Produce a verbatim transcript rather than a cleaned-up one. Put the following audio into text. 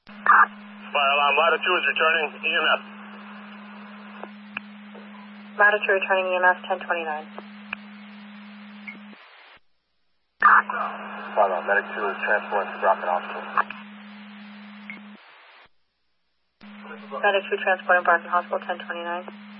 Fire alarm, Latitude is returning E M S. Latitude returning E M S ten twenty-nine. Fire alarm, Medic two is transporting to Brockton Hospital. Medic two transporting Brockton Hospital ten twenty-nine.